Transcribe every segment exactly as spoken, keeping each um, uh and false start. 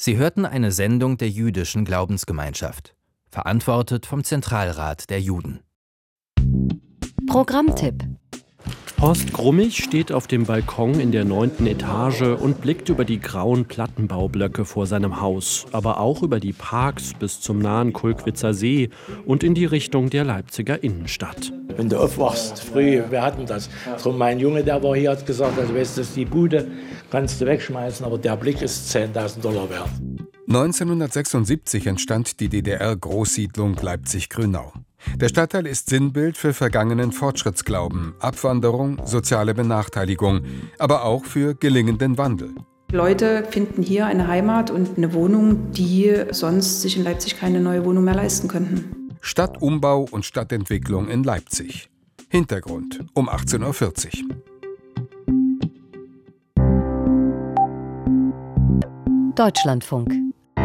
Sie hörten eine Sendung der Jüdischen Glaubensgemeinschaft, verantwortet vom Zentralrat der Juden. Programmtipp: Horst Grummig steht auf dem Balkon in der neunten Etage und blickt über die grauen Plattenbaublöcke vor seinem Haus, aber auch über die Parks bis zum nahen Kulkwitzer See und in die Richtung der Leipziger Innenstadt. Wenn du aufwachst, früh, wir hatten das. Drum mein Junge, der war hier, hat gesagt, also weißt du, die Bude kannst du wegschmeißen, aber der Blick ist zehntausend Dollar wert. neunzehnhundertsechsundsiebzig entstand die D D R-Großsiedlung Leipzig-Grünau. Der Stadtteil ist Sinnbild für vergangenen Fortschrittsglauben, Abwanderung, soziale Benachteiligung, aber auch für gelingenden Wandel. Leute finden hier eine Heimat und eine Wohnung, die sonst sich in Leipzig keine neue Wohnung mehr leisten könnten. Stadtumbau und Stadtentwicklung in Leipzig. Hintergrund um achtzehn Uhr vierzig. Deutschlandfunk.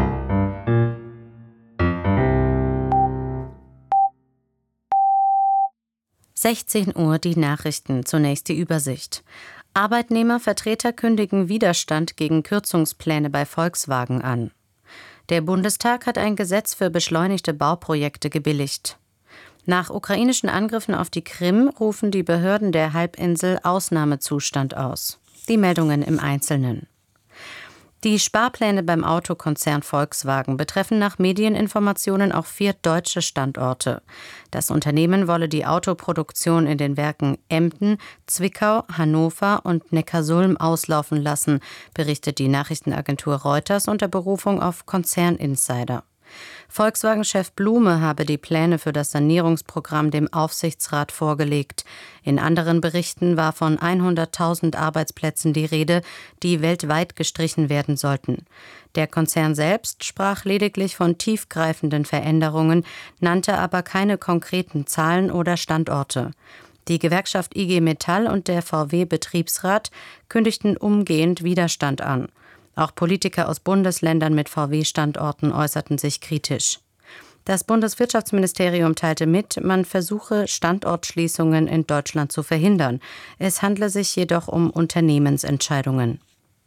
sechzehn Uhr die Nachrichten, zunächst die Übersicht. Arbeitnehmervertreter kündigen Widerstand gegen Kürzungspläne bei Volkswagen an. Der Bundestag hat ein Gesetz für beschleunigte Bauprojekte gebilligt. Nach ukrainischen Angriffen auf die Krim rufen die Behörden der Halbinsel Ausnahmezustand aus. Die Meldungen im Einzelnen. Die Sparpläne beim Autokonzern Volkswagen betreffen nach Medieninformationen auch vier deutsche Standorte. Das Unternehmen wolle die Autoproduktion in den Werken Emden, Zwickau, Hannover und Neckarsulm auslaufen lassen, berichtet die Nachrichtenagentur Reuters unter Berufung auf Konzerninsider. Volkswagen-Chef Blume habe die Pläne für das Sanierungsprogramm dem Aufsichtsrat vorgelegt. In anderen Berichten war von hunderttausend Arbeitsplätzen die Rede, die weltweit gestrichen werden sollten. Der Konzern selbst sprach lediglich von tiefgreifenden Veränderungen, nannte aber keine konkreten Zahlen oder Standorte. Die Gewerkschaft I G Metall und der V W-Betriebsrat kündigten umgehend Widerstand an. Auch Politiker aus Bundesländern mit V W-Standorten äußerten sich kritisch. Das Bundeswirtschaftsministerium teilte mit, man versuche, Standortschließungen in Deutschland zu verhindern. Es handle sich jedoch um Unternehmensentscheidungen.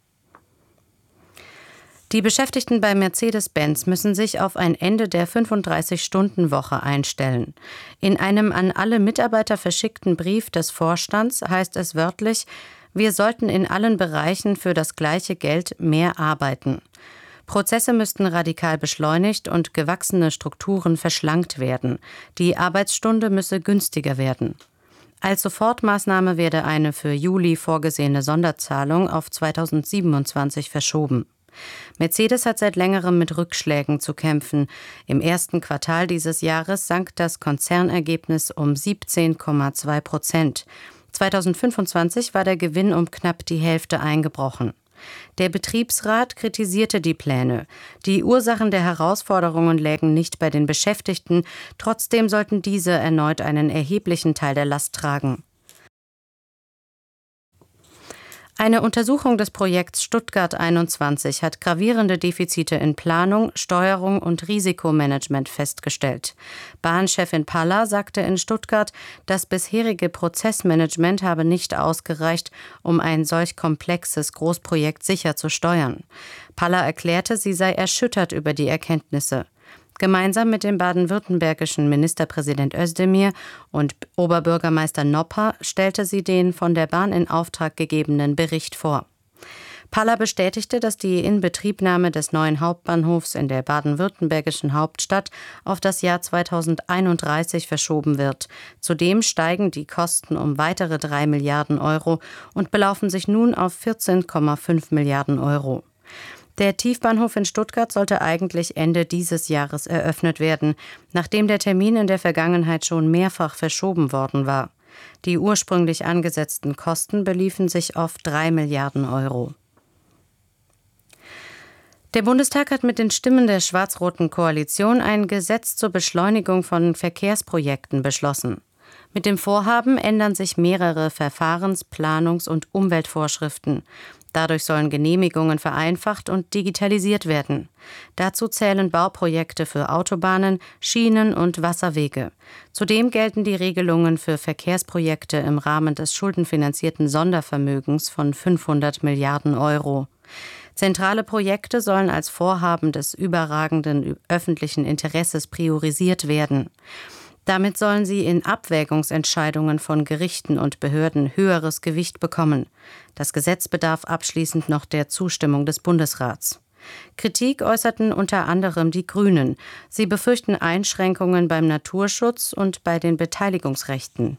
Die Beschäftigten bei Mercedes-Benz müssen sich auf ein Ende der fünfunddreißig-Stunden-Woche einstellen. In einem an alle Mitarbeiter verschickten Brief des Vorstands heißt es wörtlich: Wir sollten in allen Bereichen für das gleiche Geld mehr arbeiten. Prozesse müssten radikal beschleunigt und gewachsene Strukturen verschlankt werden. Die Arbeitsstunde müsse günstiger werden. Als Sofortmaßnahme werde eine für Juli vorgesehene Sonderzahlung auf zweitausendsiebenundzwanzig verschoben. Mercedes hat seit längerem mit Rückschlägen zu kämpfen. Im ersten Quartal dieses Jahres sank das Konzernergebnis um siebzehn Komma zwei Prozent. zweitausendfünfundzwanzig war der Gewinn um knapp die Hälfte eingebrochen. Der Betriebsrat kritisierte die Pläne. Die Ursachen der Herausforderungen lägen nicht bei den Beschäftigten, trotzdem sollten diese erneut einen erheblichen Teil der Last tragen. Eine Untersuchung des Projekts Stuttgart einundzwanzig hat gravierende Defizite in Planung, Steuerung und Risikomanagement festgestellt. Bahnchefin Paller sagte in Stuttgart, das bisherige Prozessmanagement habe nicht ausgereicht, um ein solch komplexes Großprojekt sicher zu steuern. Paller erklärte, sie sei erschüttert über die Erkenntnisse. Gemeinsam mit dem baden-württembergischen Ministerpräsident Özdemir und Oberbürgermeister Nopper stellte sie den von der Bahn in Auftrag gegebenen Bericht vor. Paller bestätigte, dass die Inbetriebnahme des neuen Hauptbahnhofs in der baden-württembergischen Hauptstadt auf das Jahr zweitausendeinunddreißig verschoben wird. Zudem steigen die Kosten um weitere drei Milliarden Euro und belaufen sich nun auf vierzehn Komma fünf Milliarden Euro. Der Tiefbahnhof in Stuttgart sollte eigentlich Ende dieses Jahres eröffnet werden, nachdem der Termin in der Vergangenheit schon mehrfach verschoben worden war. Die ursprünglich angesetzten Kosten beliefen sich auf drei Milliarden Euro. Der Bundestag hat mit den Stimmen der schwarz-roten Koalition ein Gesetz zur Beschleunigung von Verkehrsprojekten beschlossen. Mit dem Vorhaben ändern sich mehrere Verfahrens-, Planungs- und Umweltvorschriften. Dadurch sollen Genehmigungen vereinfacht und digitalisiert werden. Dazu zählen Bauprojekte für Autobahnen, Schienen und Wasserwege. Zudem gelten die Regelungen für Verkehrsprojekte im Rahmen des schuldenfinanzierten Sondervermögens von fünfhundert Milliarden Euro. Zentrale Projekte sollen als Vorhaben des überragenden öffentlichen Interesses priorisiert werden. Damit sollen sie in Abwägungsentscheidungen von Gerichten und Behörden höheres Gewicht bekommen. Das Gesetz bedarf abschließend noch der Zustimmung des Bundesrats. Kritik äußerten unter anderem die Grünen. Sie befürchten Einschränkungen beim Naturschutz und bei den Beteiligungsrechten.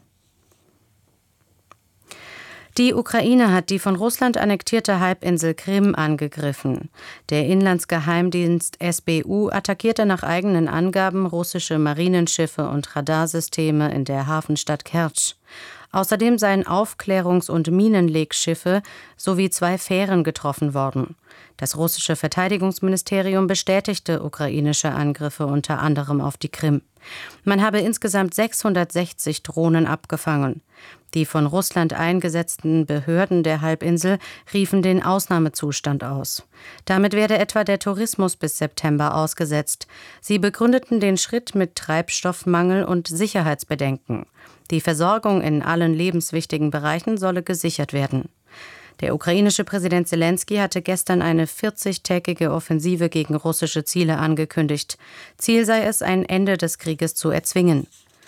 Die Ukraine hat die von Russland annektierte Halbinsel Krim angegriffen. Der Inlandsgeheimdienst S B U attackierte nach eigenen Angaben russische Marinenschiffe und Radarsysteme in der Hafenstadt Kertsch. Außerdem seien Aufklärungs- und Minenlegschiffe sowie zwei Fähren getroffen worden. Das russische Verteidigungsministerium bestätigte ukrainische Angriffe unter anderem auf die Krim. Man habe insgesamt sechshundertsechzig Drohnen abgefangen. Die von Russland eingesetzten Behörden der Halbinsel riefen den Ausnahmezustand aus. Damit werde etwa der Tourismus bis September ausgesetzt. Sie begründeten den Schritt mit Treibstoffmangel und Sicherheitsbedenken. Die Versorgung in allen lebenswichtigen Bereichen solle gesichert werden. Der ukrainische Präsident Selenskyj hatte gestern eine vierzigtägige Offensive gegen russische Ziele angekündigt. Ziel sei es, ein Ende des Krieges zu erzwingen.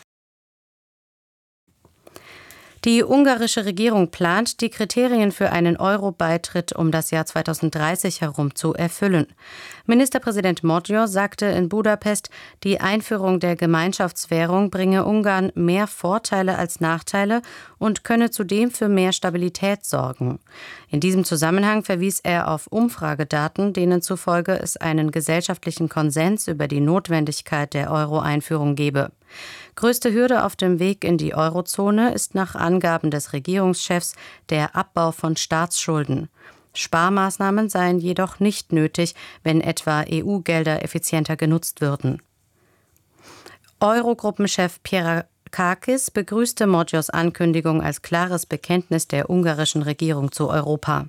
Die ungarische Regierung plant, die Kriterien für einen Euro-Beitritt um das Jahr zweitausenddreißig herum zu erfüllen. Ministerpräsident Magyar sagte in Budapest, die Einführung der Gemeinschaftswährung bringe Ungarn mehr Vorteile als Nachteile und könne zudem für mehr Stabilität sorgen. In diesem Zusammenhang verwies er auf Umfragedaten, denen zufolge es einen gesellschaftlichen Konsens über die Notwendigkeit der Euro-Einführung gebe. Größte Hürde auf dem Weg in die Eurozone ist nach Angaben des Regierungschefs der Abbau von Staatsschulden. Sparmaßnahmen seien jedoch nicht nötig, wenn etwa E U-Gelder effizienter genutzt würden. Eurogruppenchef Pierrakakis begrüßte Magyars Ankündigung als klares Bekenntnis der ungarischen Regierung zu Europa.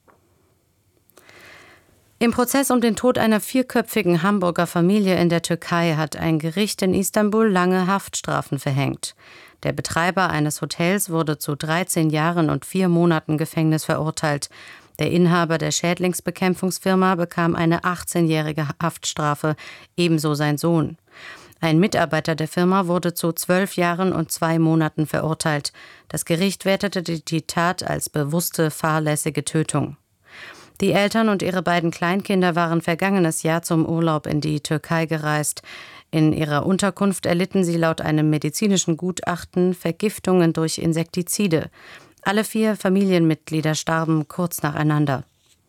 Im Prozess um den Tod einer vierköpfigen Hamburger Familie in der Türkei hat ein Gericht in Istanbul lange Haftstrafen verhängt. Der Betreiber eines Hotels wurde zu dreizehn Jahren und vier Monaten Gefängnis verurteilt. Der Inhaber der Schädlingsbekämpfungsfirma bekam eine achtzehnjährige Haftstrafe, ebenso sein Sohn. Ein Mitarbeiter der Firma wurde zu zwölf Jahren und zwei Monaten verurteilt. Das Gericht wertete die Tat als bewusste, fahrlässige Tötung. Die Eltern und ihre beiden Kleinkinder waren vergangenes Jahr zum Urlaub in die Türkei gereist. In ihrer Unterkunft erlitten sie laut einem medizinischen Gutachten Vergiftungen durch Insektizide. Alle vier Familienmitglieder starben kurz nacheinander.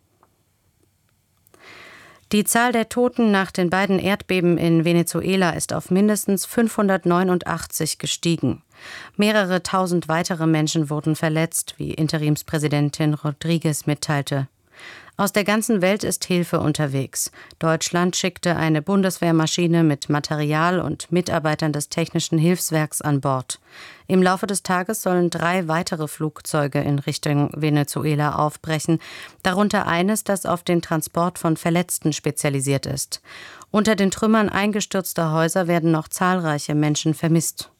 Die Zahl der Toten nach den beiden Erdbeben in Venezuela ist auf mindestens fünfhundertneunundachtzig gestiegen. Mehrere tausend weitere Menschen wurden verletzt, wie Interimspräsidentin Rodriguez mitteilte. Aus der ganzen Welt ist Hilfe unterwegs. Deutschland schickte eine Bundeswehrmaschine mit Material und Mitarbeitern des Technischen Hilfswerks an Bord. Im Laufe des Tages sollen drei weitere Flugzeuge in Richtung Venezuela aufbrechen, darunter eines, das auf den Transport von Verletzten spezialisiert ist. Unter den Trümmern eingestürzter Häuser werden noch zahlreiche Menschen vermisst.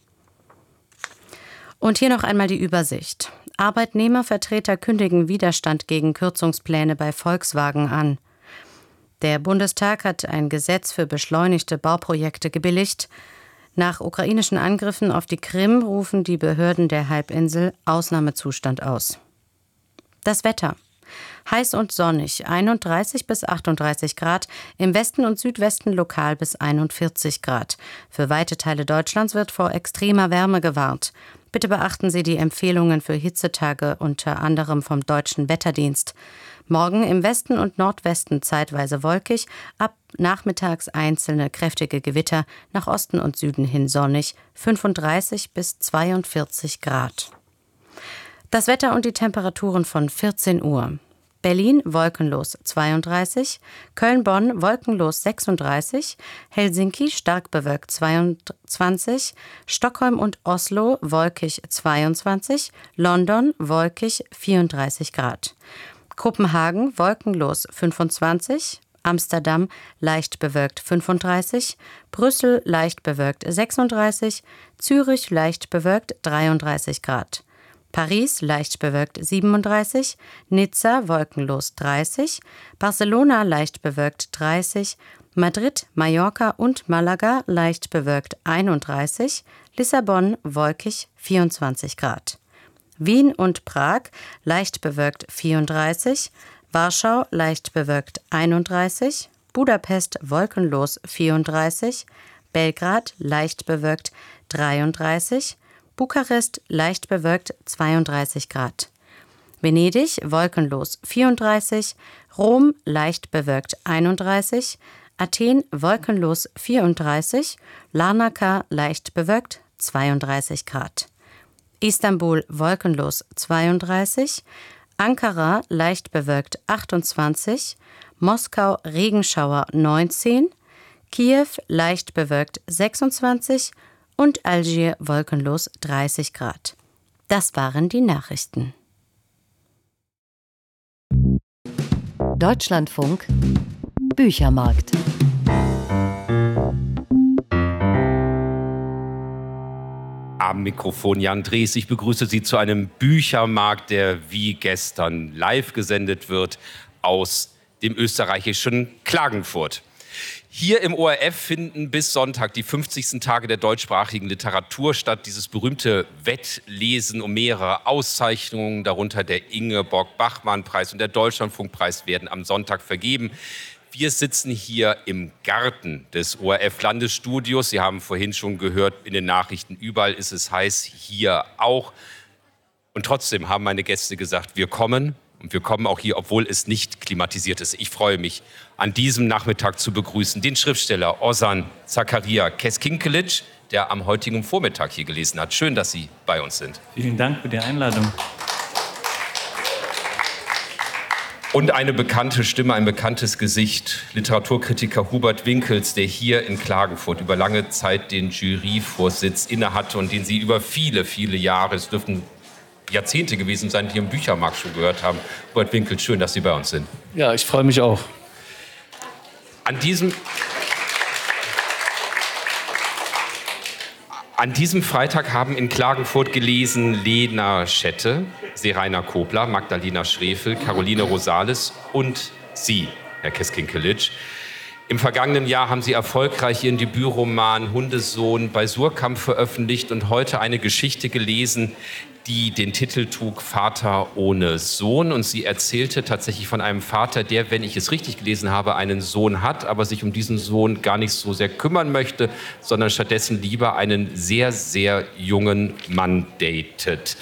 Und hier noch einmal die Übersicht. Arbeitnehmervertreter kündigen Widerstand gegen Kürzungspläne bei Volkswagen an. Der Bundestag hat ein Gesetz für beschleunigte Bauprojekte gebilligt. Nach ukrainischen Angriffen auf die Krim rufen die Behörden der Halbinsel Ausnahmezustand aus. Das Wetter. Heiß und sonnig, einunddreißig bis achtunddreißig Grad, im Westen und Südwesten lokal bis einundvierzig Grad. Für weite Teile Deutschlands wird vor extremer Wärme gewarnt. Bitte beachten Sie die Empfehlungen für Hitzetage, unter anderem vom Deutschen Wetterdienst. Morgen im Westen und Nordwesten zeitweise wolkig, ab nachmittags einzelne kräftige Gewitter, nach Osten und Süden hin sonnig, fünfunddreißig bis zweiundvierzig Grad. Das Wetter und die Temperaturen von vierzehn Uhr. Berlin wolkenlos zweiunddreißig, Köln-Bonn wolkenlos sechsunddreißig, Helsinki stark bewölkt zweiundzwanzig, Stockholm und Oslo wolkig zweiundzwanzig, London wolkig vierunddreißig Grad. Kopenhagen wolkenlos fünfundzwanzig, Amsterdam leicht bewölkt fünfunddreißig, Brüssel leicht bewölkt sechsunddreißig, Zürich leicht bewölkt dreiunddreißig Grad. Paris leicht bewölkt siebenunddreißig, Nizza wolkenlos dreißig, Barcelona leicht bewölkt dreißig, Madrid, Mallorca und Malaga leicht bewölkt einunddreißig, Lissabon wolkig vierundzwanzig Grad. Wien und Prag leicht bewölkt vierunddreißig, Warschau leicht bewölkt einunddreißig, Budapest wolkenlos vierunddreißig, Belgrad leicht bewölkt dreiunddreißig, Bukarest leicht bewölkt zweiunddreißig Grad. Venedig wolkenlos vierunddreißig, Rom leicht bewölkt einunddreißig, Athen wolkenlos vierunddreißig, Larnaca leicht bewölkt zweiunddreißig Grad. Istanbul wolkenlos zweiunddreißig, Ankara leicht bewölkt achtundzwanzig, Moskau Regenschauer neunzehn, Kiew leicht bewölkt sechsundzwanzig und Algier wolkenlos dreißig Grad. Das waren die Nachrichten. Deutschlandfunk Büchermarkt. Am Mikrofon Jan Drees. Ich begrüße Sie zu einem Büchermarkt, der wie gestern live gesendet wird aus dem österreichischen Klagenfurt. Hier im O R F finden bis Sonntag die fünfzigsten Tage der deutschsprachigen Literatur statt. Dieses berühmte Wettlesen um mehrere Auszeichnungen, darunter der Ingeborg-Bachmann-Preis und der Deutschlandfunkpreis, werden am Sonntag vergeben. Wir sitzen hier im Garten des O R F-Landesstudios. Sie haben vorhin schon gehört, in den Nachrichten überall ist es heiß, hier auch. Und trotzdem haben meine Gäste gesagt, wir kommen. Und wir kommen auch hier, obwohl es nicht klimatisiert ist. Ich freue mich, an diesem Nachmittag zu begrüßen den Schriftsteller Ozan Zakaria Keskinkelic, der am heutigen Vormittag hier gelesen hat. Schön, dass Sie bei uns sind. Vielen Dank für die Einladung. Und eine bekannte Stimme, ein bekanntes Gesicht, Literaturkritiker Hubert Winkels, der hier in Klagenfurt über lange Zeit den Juryvorsitz innehatte und den Sie über viele, viele Jahre, es dürften Jahrzehnte gewesen sein, die im Büchermarkt schon gehört haben. Hubert Winkels, schön, dass Sie bei uns sind. Ja, ich freue mich auch. An diesem, an diesem Freitag haben in Klagenfurt gelesen Lena Schette, Seraina Kobler, Magdalena Schrefel, Caroline Rosales und Sie, Herr Keskinkelic. Im vergangenen Jahr haben Sie erfolgreich Ihren Debütroman Hundesohn bei Suhrkamp veröffentlicht und heute eine Geschichte gelesen, die den Titel trug Vater ohne Sohn. Und sie erzählte tatsächlich von einem Vater, der, wenn ich es richtig gelesen habe, einen Sohn hat, aber sich um diesen Sohn gar nicht so sehr kümmern möchte, sondern stattdessen lieber einen sehr, sehr jungen Mann datet.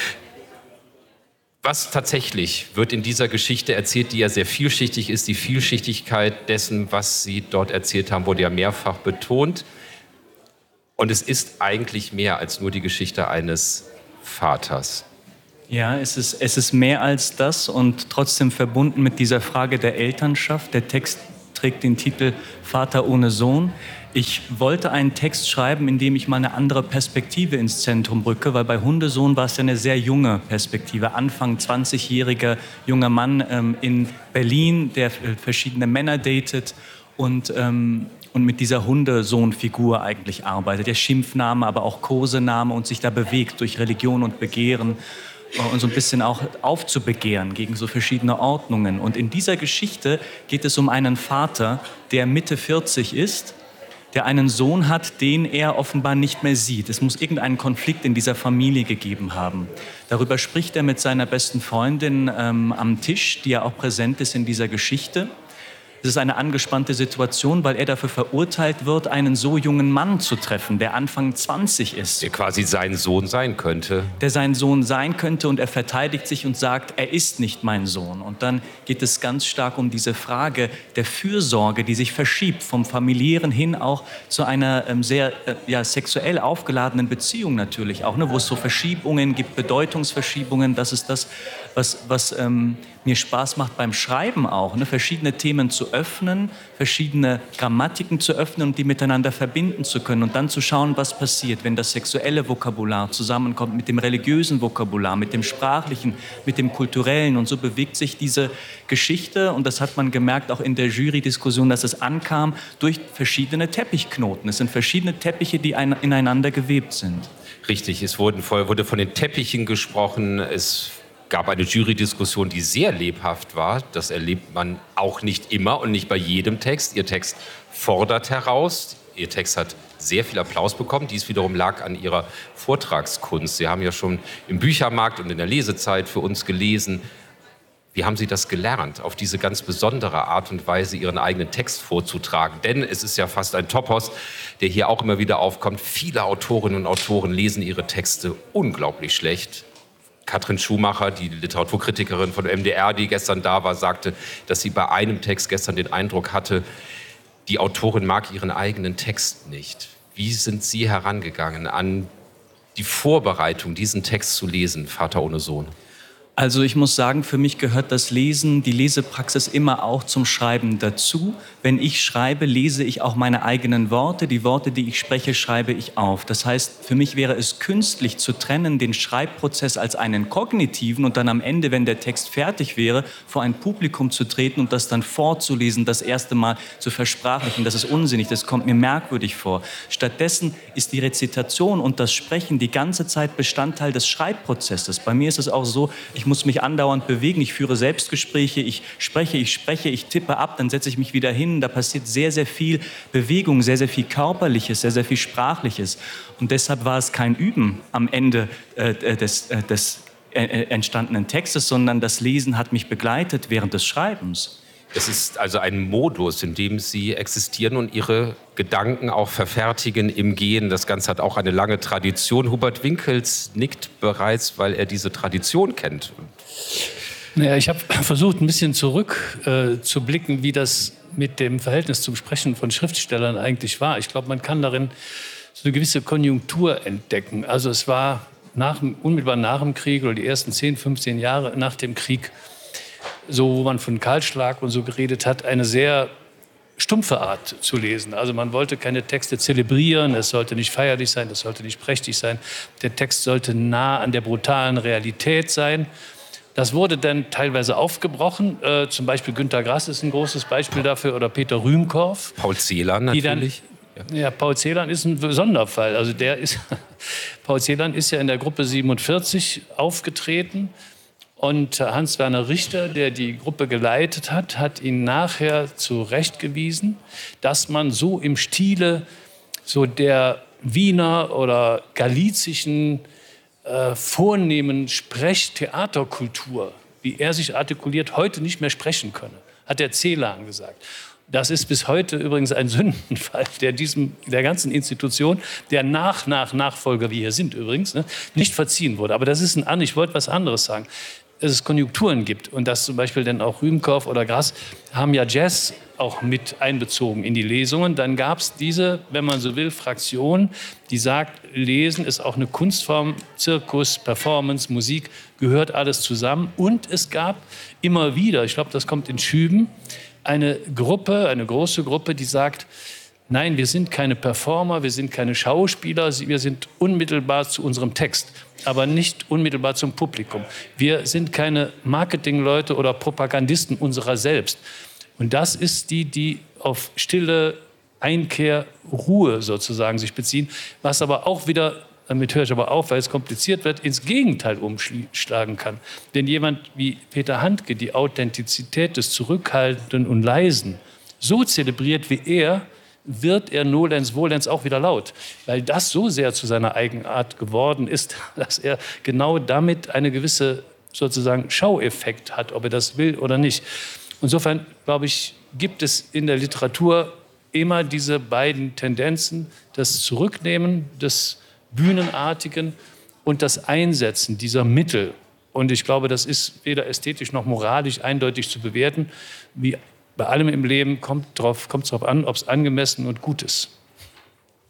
Was tatsächlich wird in dieser Geschichte erzählt, die ja sehr vielschichtig ist, die Vielschichtigkeit dessen, was Sie dort erzählt haben, wurde ja mehrfach betont. Und es ist eigentlich mehr als nur die Geschichte eines Vaters. Ja, es ist, es ist mehr als das und trotzdem verbunden mit dieser Frage der Elternschaft. Der Text trägt den Titel Vater ohne Sohn. Ich wollte einen Text schreiben, in dem ich mal eine andere Perspektive ins Zentrum rücke, weil bei Hundesohn war es ja eine sehr junge Perspektive. Anfang zwanzigjähriger junger Mann ähm, in Berlin, der verschiedene Männer datet und ähm, und mit dieser Hundesohn-Figur eigentlich arbeitet. Der Schimpfname, aber auch Kosename und sich da bewegt durch Religion und Begehren und so ein bisschen auch aufzubegehren gegen so verschiedene Ordnungen. Und in dieser Geschichte geht es um einen Vater, der Mitte vierzig ist, der einen Sohn hat, den er offenbar nicht mehr sieht. Es muss irgendeinen Konflikt in dieser Familie gegeben haben. Darüber spricht er mit seiner besten Freundin ähm, am Tisch, die ja auch präsent ist in dieser Geschichte. Es ist eine angespannte Situation, weil er dafür verurteilt wird, einen so jungen Mann zu treffen, der Anfang zwanzig ist. Der quasi sein Sohn sein könnte. Der sein Sohn sein könnte und er verteidigt sich und sagt, er ist nicht mein Sohn. Und dann geht es ganz stark um diese Frage der Fürsorge, die sich verschiebt vom Familiären hin auch zu einer ähm, sehr äh, ja, sexuell aufgeladenen Beziehung natürlich auch, ne, wo es so Verschiebungen gibt, Bedeutungsverschiebungen. Das ist das, was, was, ähm, mir Spaß macht beim Schreiben auch, ne? Verschiedene Themen zu öffnen, verschiedene Grammatiken zu öffnen und die miteinander verbinden zu können und dann zu schauen, was passiert, wenn das sexuelle Vokabular zusammenkommt mit dem religiösen Vokabular, mit dem sprachlichen, mit dem kulturellen. Und so bewegt sich diese Geschichte, und das hat man gemerkt auch in der Jury-Diskussion, dass es ankam, durch verschiedene Teppichknoten. Es sind verschiedene Teppiche, die ein, ineinander gewebt sind. Richtig, es wurden, wurde von den Teppichen gesprochen. Es gab eine Jury-Diskussion, die sehr lebhaft war. Das erlebt man auch nicht immer und nicht bei jedem Text. Ihr Text fordert heraus. Ihr Text hat sehr viel Applaus bekommen. Dies wiederum lag an Ihrer Vortragskunst. Sie haben ja schon im Büchermarkt und in der Lesezeit für uns gelesen. Wie haben Sie das gelernt, auf diese ganz besondere Art und Weise Ihren eigenen Text vorzutragen? Denn es ist ja fast ein Topos, der hier auch immer wieder aufkommt. Viele Autorinnen und Autoren lesen ihre Texte unglaublich schlecht. Katrin Schumacher, die Literaturkritikerin von M D R, die gestern da war, sagte, dass sie bei einem Text gestern den Eindruck hatte, die Autorin mag ihren eigenen Text nicht. Wie sind Sie herangegangen an die Vorbereitung, diesen Text zu lesen, Vater ohne Sohn? Also ich muss sagen, für mich gehört das Lesen, die Lesepraxis immer auch zum Schreiben dazu. Wenn ich schreibe, lese ich auch meine eigenen Worte. Die Worte, die ich spreche, schreibe ich auf. Das heißt, für mich wäre es künstlich zu trennen, den Schreibprozess als einen kognitiven und dann am Ende, wenn der Text fertig wäre, vor ein Publikum zu treten und das dann vorzulesen, das erste Mal zu versprachlichen. Das ist unsinnig, das kommt mir merkwürdig vor. Stattdessen ist die Rezitation und das Sprechen die ganze Zeit Bestandteil des Schreibprozesses. Bei mir ist es auch so, ich muss mich andauernd bewegen, ich führe Selbstgespräche, ich spreche, ich spreche, ich tippe ab, dann setze ich mich wieder hin. Da passiert sehr, sehr viel Bewegung, sehr, sehr viel Körperliches, sehr, sehr viel Sprachliches. Und deshalb war es kein Üben am Ende äh, des, äh, des äh, entstandenen Textes, sondern das Lesen hat mich begleitet während des Schreibens. Es ist also ein Modus, in dem Sie existieren und Ihre Gedanken auch verfertigen im Gehen. Das Ganze hat auch eine lange Tradition. Hubert Winkels nickt bereits, weil er diese Tradition kennt. Naja, ich habe versucht, ein bisschen zurück äh, zu blicken, wie das mit dem Verhältnis zum Sprechen von Schriftstellern eigentlich war. Ich glaube, man kann darin so eine gewisse Konjunktur entdecken. Also es war nach, unmittelbar nach dem Krieg oder die ersten zehn, fünfzehn Jahre nach dem Krieg, so wo man von Kahlschlag und so geredet hat, eine sehr stumpfe Art zu lesen. Also man wollte keine Texte zelebrieren, es sollte nicht feierlich sein, es sollte nicht prächtig sein. Der Text sollte nah an der brutalen Realität sein. Das wurde dann teilweise aufgebrochen. Äh, zum Beispiel Günter Grass ist ein großes Beispiel dafür oder Peter Rühmkorff. Paul Celan natürlich. Dann, ja, Paul Celan ist ein Sonderfall. Also der ist, Paul Celan ist ja in der Gruppe siebenundvierzig aufgetreten. Und Hans-Werner Richter, der die Gruppe geleitet hat, hat ihn nachher zurechtgewiesen, dass man so im Stile so der Wiener oder galizischen äh, vornehmen Sprechtheaterkultur, wie er sich artikuliert, heute nicht mehr sprechen könne, hat der Celan gesagt. Das ist bis heute übrigens ein Sündenfall, der diesem, der ganzen Institution, der nach, nach, Nachfolger, wie hier sind übrigens, ne, nicht verziehen wurde. Aber das ist ein, ich wollte was anderes sagen. Dass es Konjunkturen gibt und dass zum Beispiel dann auch Rühmkorff oder Grass haben ja Jazz auch mit einbezogen in die Lesungen. Dann gab es diese, wenn man so will, Fraktion, die sagt, Lesen ist auch eine Kunstform, Zirkus, Performance, Musik, gehört alles zusammen. Und es gab immer wieder, ich glaube, das kommt in Schüben, eine Gruppe, eine große Gruppe, die sagt, nein, wir sind keine Performer, wir sind keine Schauspieler, wir sind unmittelbar zu unserem Text, aber nicht unmittelbar zum Publikum. Wir sind keine Marketingleute oder Propagandisten unserer selbst. Und das ist die, die auf stille Einkehr, Ruhe sozusagen sich beziehen, was aber auch wieder, damit höre ich aber auf, weil es kompliziert wird, ins Gegenteil umschlagen kann. Denn jemand wie Peter Handke die Authentizität des Zurückhaltenden und Leisen so zelebriert wie er, wird er nolens volens auch wieder laut, weil das so sehr zu seiner Eigenart geworden ist, dass er genau damit eine gewisse sozusagen Schaueffekt hat, ob er das will oder nicht. Insofern, glaube ich, gibt es in der Literatur immer diese beiden Tendenzen, das Zurücknehmen des Bühnenartigen und das Einsetzen dieser Mittel. Und ich glaube, das ist weder ästhetisch noch moralisch eindeutig zu bewerten. Wie bei allem im Leben kommt es darauf an, ob es angemessen und gut ist.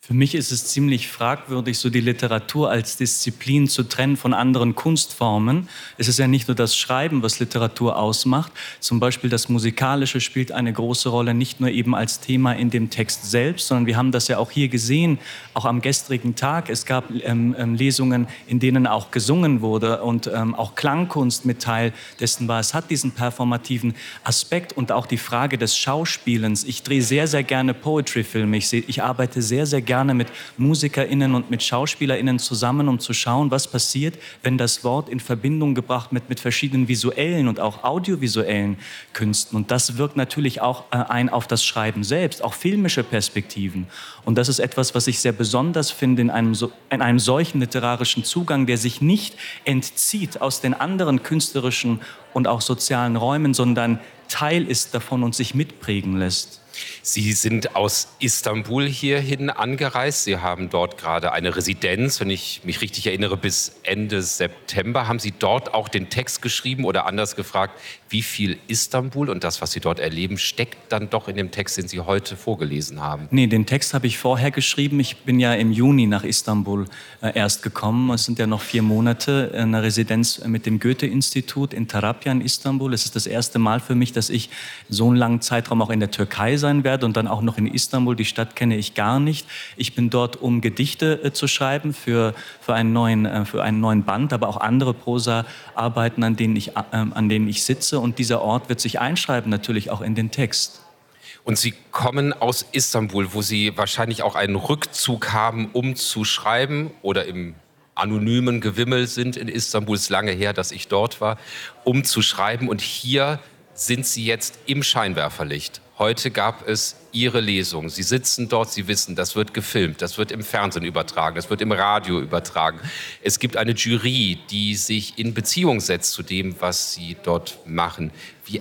Für mich ist es ziemlich fragwürdig, so die Literatur als Disziplin zu trennen von anderen Kunstformen. Es ist ja nicht nur das Schreiben, was Literatur ausmacht. Zum Beispiel das Musikalische spielt eine große Rolle, nicht nur eben als Thema in dem Text selbst, sondern wir haben das ja auch hier gesehen, auch am gestrigen Tag. Es gab ähm, ähm, Lesungen, in denen auch gesungen wurde und ähm, auch Klangkunst mit Teil dessen war. Es hat diesen performativen Aspekt und auch die Frage des Schauspielens. Ich drehe sehr, sehr gerne Poetry-Filme. Ich, seh, ich arbeite sehr, sehr gerne gerne mit MusikerInnen und mit SchauspielerInnen zusammen, um zu schauen, was passiert, wenn das Wort in Verbindung gebracht wird mit verschiedenen visuellen und auch audiovisuellen Künsten. Und das wirkt natürlich auch äh, ein auf das Schreiben selbst, auch filmische Perspektiven. Und das ist etwas, was ich sehr besonders finde in einem, so, in einem solchen literarischen Zugang, der sich nicht entzieht aus den anderen künstlerischen und auch sozialen Räumen, sondern Teil ist davon und sich mitprägen lässt. Sie sind aus Istanbul hierhin angereist. Sie haben dort gerade eine Residenz, wenn ich mich richtig erinnere, bis Ende September. Haben Sie dort auch den Text geschrieben oder anders gefragt, wie viel Istanbul und das, was Sie dort erleben, steckt dann doch in dem Text, den Sie heute vorgelesen haben? Nee, den Text habe ich vorher geschrieben. Ich bin ja im Juni nach Istanbul äh, erst gekommen. Es sind ja noch vier Monate in einer Residenz mit dem Goethe-Institut in Tarapya in Istanbul. Es ist das erste Mal für mich, dass ich so einen langen Zeitraum auch in der Türkei sein werde und dann auch noch in Istanbul. Die Stadt kenne ich gar nicht. Ich bin dort, um Gedichte äh, zu schreiben für, für, einen neuen, äh, für einen neuen Band, aber auch andere Prosa-Arbeiten, an denen ich, äh, an denen ich sitze. Und dieser Ort wird sich einschreiben, natürlich auch in den Text. Und Sie kommen aus Istanbul, wo Sie wahrscheinlich auch einen Rückzug haben, um zu schreiben oder im anonymen Gewimmel sind in Istanbul. Es ist lange her, dass ich dort war, um zu schreiben. Und hier sind Sie jetzt im Scheinwerferlicht. Heute gab es Ihre Lesung. Sie sitzen dort, Sie wissen, das wird gefilmt, das wird im Fernsehen übertragen, das wird im Radio übertragen. Es gibt eine Jury, die sich in Beziehung setzt zu dem, was Sie dort machen. Wie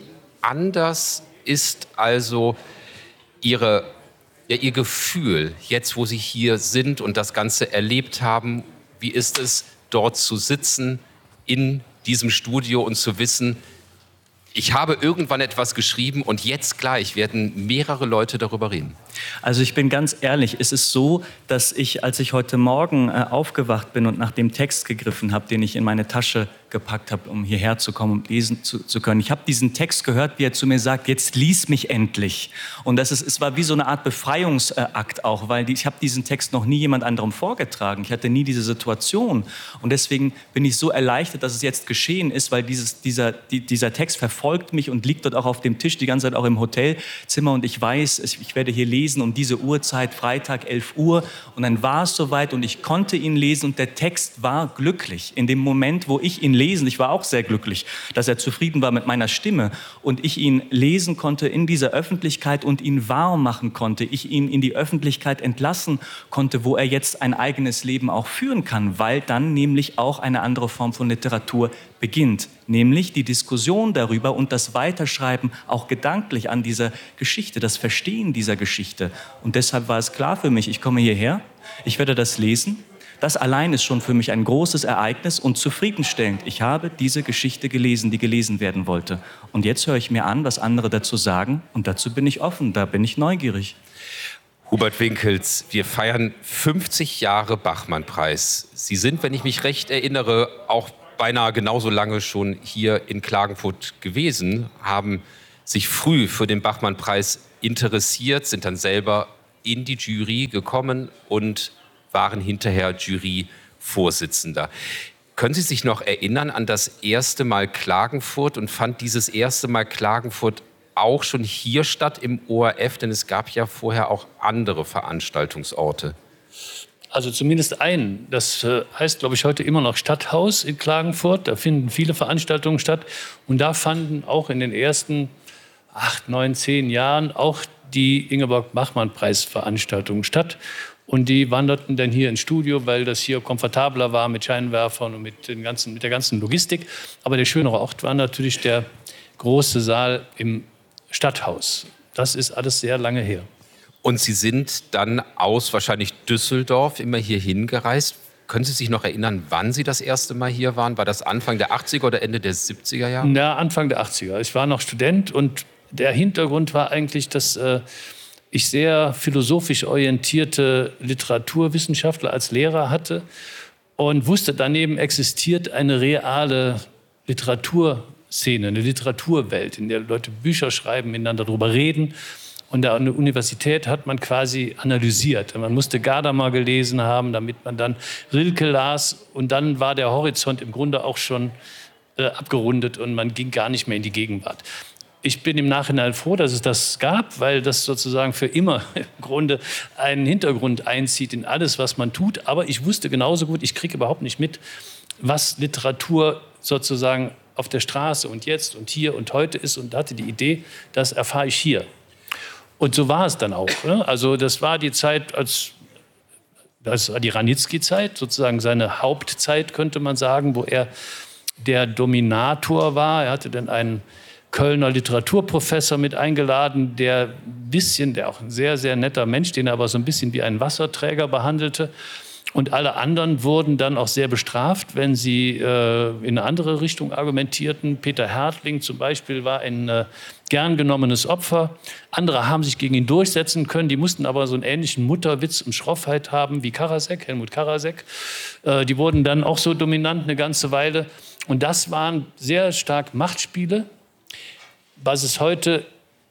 anders ist also Ihre, ja, Ihr Gefühl, jetzt wo Sie hier sind und das Ganze erlebt haben? Wie ist es, dort zu sitzen, in diesem Studio und zu wissen, ich habe irgendwann etwas geschrieben und jetzt gleich werden mehrere Leute darüber reden? Also ich bin ganz ehrlich, es ist so, dass ich, als ich heute Morgen äh, aufgewacht bin und nach dem Text gegriffen habe, den ich in meine Tasche gepackt habe, um hierher zu kommen und lesen zu, zu können. Ich habe diesen Text gehört, wie er zu mir sagt, jetzt lies mich endlich. Und das ist, es war wie so eine Art Befreiungsakt auch, weil die, ich habe diesen Text noch nie jemand anderem vorgetragen. Ich hatte nie diese Situation. Und deswegen bin ich so erleichtert, dass es jetzt geschehen ist, weil dieses, dieser, die, dieser Text verfolgt mich und liegt dort auch auf dem Tisch, die ganze Zeit auch im Hotelzimmer. Und ich weiß, ich werde hier lesen um diese Uhrzeit, Freitag, elf Uhr. Und dann war es soweit und ich konnte ihn lesen und der Text war glücklich. In dem Moment, wo ich ihn lesen, ich war auch sehr glücklich, dass er zufrieden war mit meiner Stimme und ich ihn lesen konnte in dieser Öffentlichkeit und ihn wahr machen konnte. Ich ihn in die Öffentlichkeit entlassen konnte, wo er jetzt ein eigenes Leben auch führen kann, weil dann nämlich auch eine andere Form von Literatur beginnt, nämlich die Diskussion darüber und das Weiterschreiben auch gedanklich an dieser Geschichte, das Verstehen dieser Geschichte. Und deshalb war es klar für mich, ich komme hierher, ich werde das lesen. Das allein ist schon für mich ein großes Ereignis und zufriedenstellend. Ich habe diese Geschichte gelesen, die gelesen werden wollte. Und jetzt höre ich mir an, was andere dazu sagen. Und dazu bin ich offen, da bin ich neugierig. Hubert Winkels, wir feiern fünfzig Jahre Bachmann-Preis. Sie sind, wenn ich mich recht erinnere, auch beinahe genauso lange schon hier in Klagenfurt gewesen, haben sich früh für den Bachmann-Preis interessiert, sind dann selber in die Jury gekommen und waren hinterher Juryvorsitzender. Können Sie sich noch erinnern an das erste Mal Klagenfurt und fand dieses erste Mal Klagenfurt auch schon hier statt im O R F? Denn es gab ja vorher auch andere Veranstaltungsorte. Also zumindest einen. Das heißt, glaube ich, heute immer noch Stadthaus in Klagenfurt. Da finden viele Veranstaltungen statt. Und da fanden auch in den ersten acht, neun, zehn Jahren auch die Ingeborg-Bachmann-Preis-Veranstaltungen statt. Und die wanderten dann hier ins Studio, weil das hier komfortabler war mit Scheinwerfern und mit, den ganzen, mit der ganzen Logistik. Aber der schönere Ort war natürlich der große Saal im Stadthaus. Das ist alles sehr lange her. Und Sie sind dann aus wahrscheinlich Düsseldorf immer hier hingereist. Können Sie sich noch erinnern, wann Sie das erste Mal hier waren? War das Anfang der achtziger oder Ende der siebziger Jahre? Ja, Anfang der achtziger. Ich war noch Student und der Hintergrund war eigentlich, dass äh, ich sehr philosophisch orientierte Literaturwissenschaftler als Lehrer hatte und wusste, daneben existiert eine reale Literaturszene, eine Literaturwelt, in der Leute Bücher schreiben, miteinander darüber reden. Und an der Universität hat man quasi analysiert. Man musste Gadamer gelesen haben, damit man dann Rilke las. Und dann war der Horizont im Grunde auch schon äh, abgerundet und man ging gar nicht mehr in die Gegenwart. Ich bin im Nachhinein froh, dass es das gab, weil das sozusagen für immer im Grunde einen Hintergrund einzieht in alles, was man tut. Aber ich wusste genauso gut, ich kriege überhaupt nicht mit, was Literatur sozusagen auf der Straße und jetzt und hier und heute ist. Und hatte die Idee, das erfahre ich hier. Und so war es dann auch. Ne? Also das war die Zeit, als, das war die Ranitzky-Zeit, sozusagen seine Hauptzeit, könnte man sagen, wo er der Dominator war. Er hatte dann einen Kölner Literaturprofessor mit eingeladen, der ein bisschen, der auch ein sehr, sehr netter Mensch, den er aber so ein bisschen wie einen Wasserträger behandelte. Und alle anderen wurden dann auch sehr bestraft, wenn sie äh, in eine andere Richtung argumentierten. Peter Härtling zum Beispiel war ein äh, gern genommenes Opfer. Andere haben sich gegen ihn durchsetzen können. Die mussten aber so einen ähnlichen Mutterwitz und Schroffheit haben wie Karasek, Helmut Karasek. Äh, die wurden dann auch so dominant eine ganze Weile. Und das waren sehr stark Machtspiele, was es heute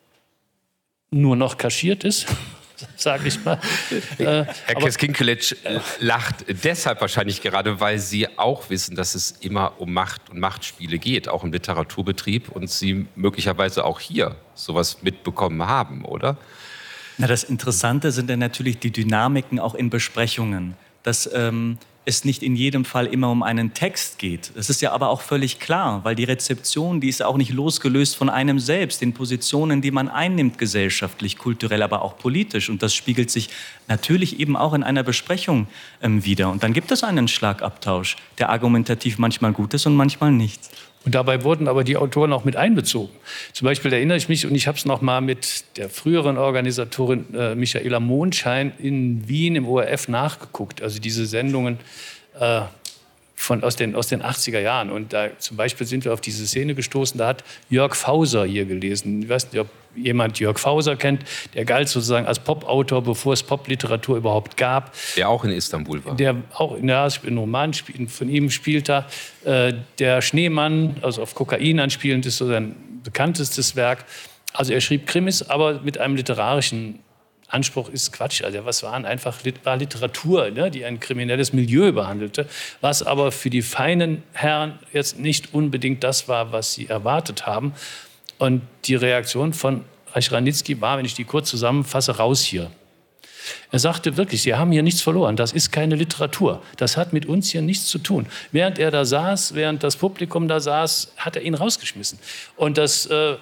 nur noch kaschiert ist. Sage ich mal. Herr Keskin-Kilic lacht deshalb wahrscheinlich gerade, weil Sie auch wissen, dass es immer um Macht und Machtspiele geht, auch im Literaturbetrieb, und Sie möglicherweise auch hier sowas mitbekommen haben, oder? Na, das Interessante sind dann natürlich die Dynamiken auch in Besprechungen. Dass ähm, es nicht in jedem Fall immer um einen Text geht. Das ist ja aber auch völlig klar, weil die Rezeption, die ist auch nicht losgelöst von einem selbst, den Positionen, die man einnimmt, gesellschaftlich, kulturell, aber auch politisch. Und das spiegelt sich natürlich eben auch in einer Besprechung ähm, wider. Und dann gibt es einen Schlagabtausch, der argumentativ manchmal gut ist und manchmal nicht. Und dabei wurden aber die Autoren auch mit einbezogen. Zum Beispiel erinnere ich mich, und ich habe es noch mal mit der früheren Organisatorin äh, Michaela Mondschein in Wien im O R F nachgeguckt. Also diese Sendungen äh, von, aus, den, aus den achtziger Jahren. Und da zum Beispiel sind wir auf diese Szene gestoßen, da hat Jörg Fauser hier gelesen. Ich weiß nicht, ob jemand Jörg Fauser kennt. Der galt sozusagen als Popautor, bevor es Popliteratur überhaupt gab. Der auch in Istanbul war. Der auch in ja, ein Roman von ihm spielt da. Äh, der Schneemann, also auf Kokain anspielend, ist so sein bekanntestes Werk. Also er schrieb Krimis, aber mit einem literarischen Anspruch ist Quatsch. Also was waren einfach war Literatur, ne, die ein kriminelles Milieu behandelte, was aber für die feinen Herren jetzt nicht unbedingt das war, was sie erwartet haben. Und die Reaktion von Reich Ranitzky war, wenn ich die kurz zusammenfasse, raus hier. Er sagte wirklich, Sie haben hier nichts verloren, das ist keine Literatur, das hat mit uns hier nichts zu tun. Während er da saß, während das Publikum da saß, hat er ihn rausgeschmissen. Und das, äh,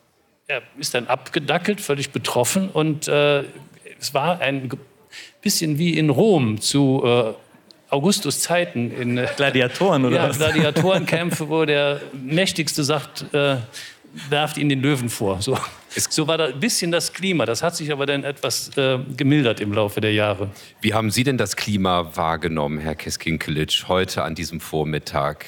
er ist dann abgedackelt, völlig betroffen. Und äh, es war ein bisschen wie in Rom zu äh, Augustus Zeiten. In, äh, Gladiatoren, oder ja, was? Gladiatorenkämpfe, wo der Mächtigste sagt, äh, werft ihn den Löwen vor. So, so war da ein bisschen das Klima. Das hat sich aber dann etwas äh, gemildert im Laufe der Jahre. Wie haben Sie denn das Klima wahrgenommen, Herr Keskin-Kilic, heute an diesem Vormittag?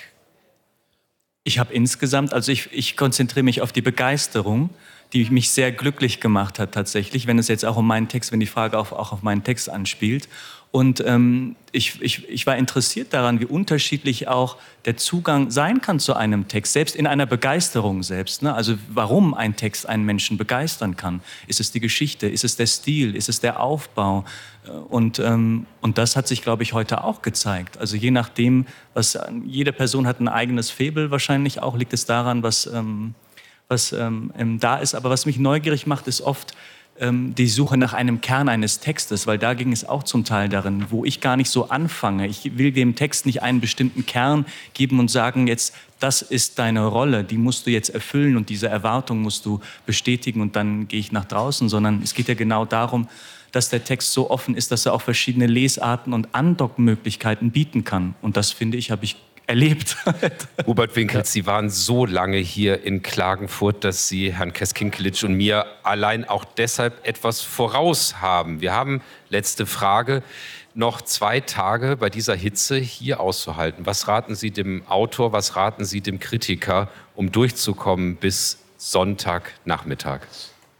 Ich habe insgesamt, also ich, ich konzentriere mich auf die Begeisterung, die mich sehr glücklich gemacht hat tatsächlich, wenn es jetzt auch um meinen Text, wenn die Frage auch, auch auf meinen Text anspielt. Und ähm, ich, ich, ich war interessiert daran, wie unterschiedlich auch der Zugang sein kann zu einem Text, selbst in einer Begeisterung selbst. Ne? Also warum ein Text einen Menschen begeistern kann. Ist es die Geschichte? Ist es der Stil? Ist es der Aufbau? Und, ähm, und das hat sich, glaube ich, heute auch gezeigt. Also je nachdem, was jede Person hat ein eigenes Faible wahrscheinlich auch, liegt es daran, was, ähm, was ähm, da ist. Aber was mich neugierig macht, ist oft die Suche nach einem Kern eines Textes, weil da ging es auch zum Teil darin, wo ich gar nicht so anfange. Ich will dem Text nicht einen bestimmten Kern geben und sagen, jetzt, das ist deine Rolle, die musst du jetzt erfüllen und diese Erwartung musst du bestätigen und dann gehe ich nach draußen, sondern es geht ja genau darum, dass der Text so offen ist, dass er auch verschiedene Lesarten und Andockmöglichkeiten bieten kann. Und das, finde ich, habe ich erlebt. Hubert Winkels, Sie waren so lange hier in Klagenfurt, dass Sie Herrn Keskin-Kilic und mir allein auch deshalb etwas voraus haben. Wir haben, letzte Frage, noch zwei Tage bei dieser Hitze hier auszuhalten. Was raten Sie dem Autor, was raten Sie dem Kritiker, um durchzukommen bis Sonntagnachmittag?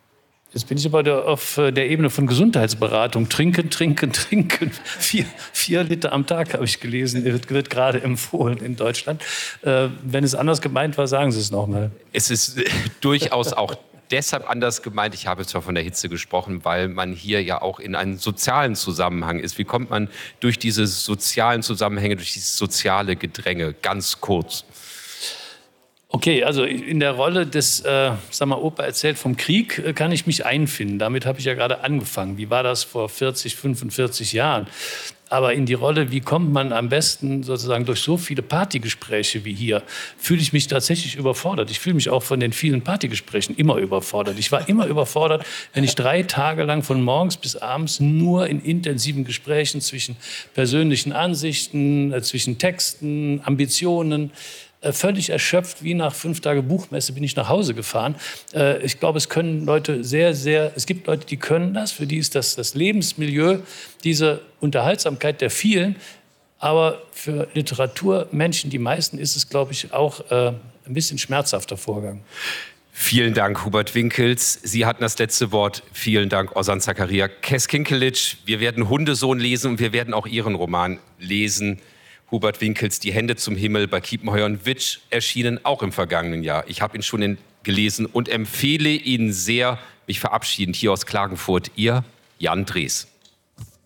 Jetzt bin ich aber der, auf der Ebene von Gesundheitsberatung. Trinken, trinken, trinken. Vier, vier Liter am Tag habe ich gelesen, wird, wird gerade empfohlen in Deutschland. Äh, wenn es anders gemeint war, sagen Sie es noch mal. Es ist äh, durchaus auch deshalb anders gemeint. Ich habe zwar von der Hitze gesprochen, weil man hier ja auch in einem sozialen Zusammenhang ist. Wie kommt man durch diese sozialen Zusammenhänge, durch dieses soziale Gedränge? Ganz kurz. Okay, also in der Rolle des, äh, sag mal, Opa erzählt vom Krieg, äh, kann ich mich einfinden. Damit habe ich ja gerade angefangen. Wie war das vor vierzig, fünfundvierzig Jahren? Aber in die Rolle, wie kommt man am besten sozusagen durch so viele Partygespräche wie hier, fühle ich mich tatsächlich überfordert. Ich fühle mich auch von den vielen Partygesprächen immer überfordert. Ich war immer überfordert, wenn ich drei Tage lang von morgens bis abends nur in intensiven Gesprächen zwischen persönlichen Ansichten, äh, zwischen Texten, Ambitionen, völlig erschöpft, wie nach fünf Tage Buchmesse bin ich nach Hause gefahren. Ich glaube, es können Leute sehr, sehr, es gibt Leute, die können das, für die ist das das Lebensmilieu, diese Unterhaltsamkeit der vielen. Aber für Literaturmenschen, die meisten, ist es, glaube ich, auch ein bisschen schmerzhafter Vorgang. Vielen Dank, Hubert Winkels. Sie hatten das letzte Wort. Vielen Dank, Ozan Zakaria. Keskinkelic, wir werden Hundesohn lesen und wir werden auch Ihren Roman lesen. Hubert Winkels, Die Hände zum Himmel, bei Kiepenheuer und Witsch, erschienen auch im vergangenen Jahr. Ich habe ihn schon in, gelesen und empfehle ihn sehr. Mich verabschiedend hier aus Klagenfurt, Ihr Jan Drees.